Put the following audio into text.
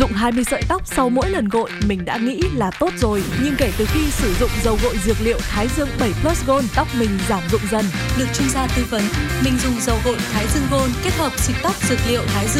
dụng 20 sợi tóc sau mỗi lần gội mình đã nghĩ là tốt rồi. Nhưng kể từ khi sử dụng dầu gội dược liệu Thái Dương 7 Plus Gold, tóc mình giảm rụng dần. Được chuyên gia tư vấn, mình dùng dầu gội Thái Dương Gold kết hợp xịt tóc dược liệu Thái Dương